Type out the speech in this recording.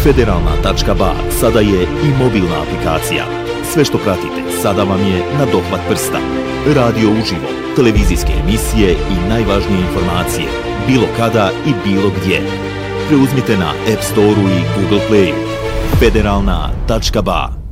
Federalna.ba sada je i mobilna aplikacija. Sve što pratite sada vam je na dohvat prsta. Radio uživo, televizijske emisije i najvažnije informacije, bilo kada i bilo gdje. Preuzmite na App Store-u i Google Play. Federalna.ba